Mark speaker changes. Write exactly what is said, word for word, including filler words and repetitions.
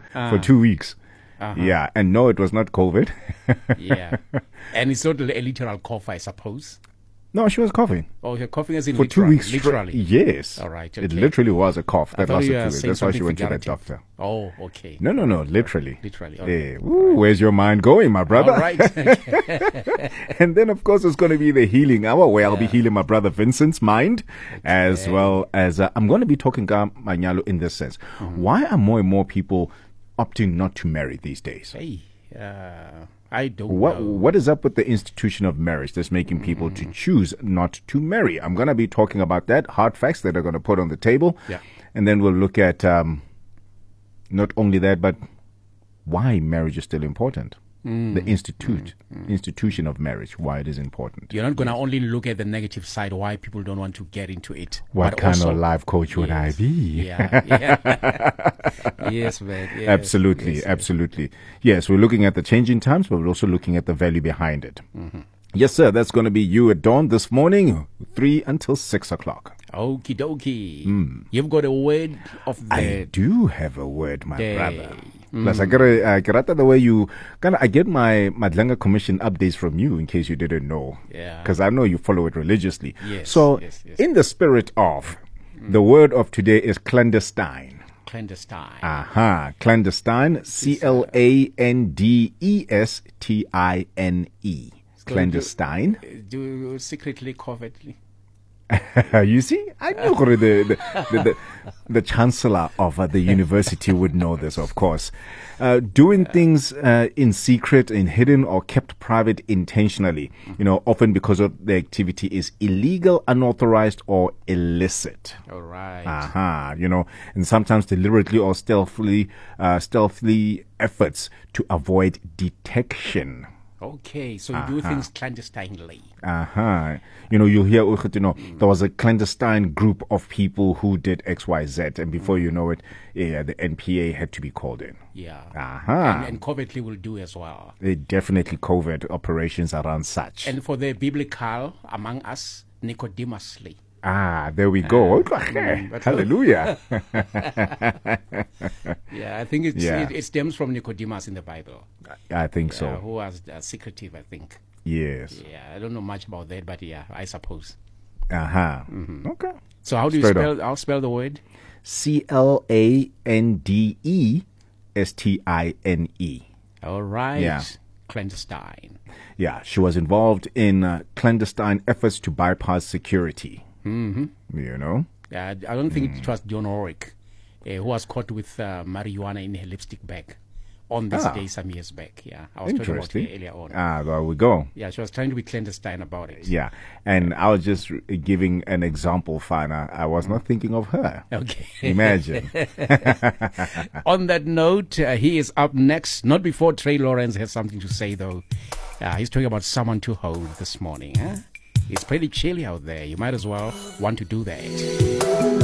Speaker 1: uh, for two weeks. Uh-huh. Yeah, and no, it was not COVID.
Speaker 2: Yeah, and it's not a literal cough, I suppose.
Speaker 1: No, she was coughing.
Speaker 2: Oh, you're coughing as in
Speaker 1: for
Speaker 2: literal,
Speaker 1: two weeks.
Speaker 2: Literally.
Speaker 1: Yes.
Speaker 2: All right. Okay.
Speaker 1: It literally was a cough that lasted two
Speaker 2: uh,
Speaker 1: weeks. That's why she went to the doctor.
Speaker 2: Oh, okay.
Speaker 1: No, no, no. Literally.
Speaker 2: Literally. Okay.
Speaker 1: Yeah. Ooh, where's your mind going, my brother?
Speaker 2: All right.
Speaker 1: And then, of course, it's going to be the healing hour where I'll
Speaker 2: yeah.
Speaker 1: be healing my brother Vincent's mind, okay. as well as uh, I'm going to be talking to Manyalo in this sense. Mm-hmm. Why are more and more people opting not to marry these days?
Speaker 2: Hey, uh, I don't
Speaker 1: what,
Speaker 2: know.
Speaker 1: What is up with the institution of marriage that's making people mm. to choose not to marry? I'm going to be talking about that, hard facts that are going to put on the table.
Speaker 2: Yeah.
Speaker 1: And then we'll look at um, not only that, but why marriage is still important. Mm. The institute, mm. institution of marriage, why it is important.
Speaker 2: You're not going to yes. only look at the negative side, why people don't want to get into it.
Speaker 1: What kind also, of life coach would
Speaker 2: yes,
Speaker 1: I be?
Speaker 2: Yeah, yeah. Yes, man. Yes,
Speaker 1: absolutely,
Speaker 2: yes,
Speaker 1: absolutely. Yes. yes, we're looking at the changing times, but we're also looking at the value behind it. Mm-hmm. Yes, sir, that's going to be you at dawn this morning, three until six o'clock.
Speaker 2: Okie dokie. Mm. You've got a word of the
Speaker 1: I do have a word, my
Speaker 2: day.
Speaker 1: brother. Mm. Plus, I get a, I get the way you kind of. I get my Madlanga Commission updates from you, in case you didn't know.
Speaker 2: Yeah.
Speaker 1: Because I know you follow it religiously.
Speaker 2: Yes.
Speaker 1: So,
Speaker 2: yes, yes.
Speaker 1: in the spirit of, mm. the word of today is clandestine.
Speaker 2: Clandestine.
Speaker 1: Aha, uh-huh. Clandestine. C L A N D E S T I N E. Clandestine.
Speaker 2: Do, do secretly, covertly.
Speaker 1: You see, I knew the the, the, the, the chancellor of uh, the university would know this, of course. Uh, doing things uh, in secret, in hidden, or kept private intentionally, you know, often because of the activity is illegal, unauthorized, or illicit.
Speaker 2: All right.
Speaker 1: Aha, uh-huh, you know, and sometimes deliberately or stealthily, uh, stealthily efforts to avoid detection.
Speaker 2: Okay, so you uh-huh. do things clandestinely.
Speaker 1: Uh-huh. You know, you hear, you know, mm. there was a clandestine group of people who did X, Y, Z, and before mm. you know it, yeah, the N P A had to be called in.
Speaker 2: Yeah.
Speaker 1: Uh-huh.
Speaker 2: And, and covertly will do as well.
Speaker 1: They definitely covert operations around such.
Speaker 2: And for the biblical, among us, Nicodemusly.
Speaker 1: Ah, there we go. Uh, mm, Hallelujah.
Speaker 2: Yeah, I think it's,
Speaker 1: yeah.
Speaker 2: it, it stems from Nicodemus in the Bible.
Speaker 1: I think
Speaker 2: yeah,
Speaker 1: so.
Speaker 2: Who was uh, secretive, I think.
Speaker 1: Yes.
Speaker 2: Yeah, I don't know much about that, but yeah, I suppose.
Speaker 1: Uh-huh.
Speaker 2: Mm-hmm.
Speaker 1: Okay.
Speaker 2: So how do you
Speaker 1: Straight
Speaker 2: spell,
Speaker 1: on.
Speaker 2: I'll spell the word?
Speaker 1: C L A N D E S T I N E.
Speaker 2: All right.
Speaker 1: Yeah.
Speaker 2: Clandestine.
Speaker 1: Yeah, she was involved in uh, clandestine efforts to bypass security.
Speaker 2: Mm-hmm.
Speaker 1: You know?
Speaker 2: Yeah, I don't think mm. it was John Warwick uh, who was caught with uh, marijuana in her lipstick bag on this ah. day some years back. Yeah, I was talking about her earlier on.
Speaker 1: Ah, there we go.
Speaker 2: Yeah, she was trying to be clandestine about it.
Speaker 1: Yeah, and I was just giving an example, Fana. I was not thinking of her.
Speaker 2: Okay.
Speaker 1: Imagine.
Speaker 2: On that note, uh, he is up next. Not before Trey Lawrence has something to say, though. Uh, he's talking about someone to hold this morning. Huh? It's pretty chilly out there. You might as well want to do that.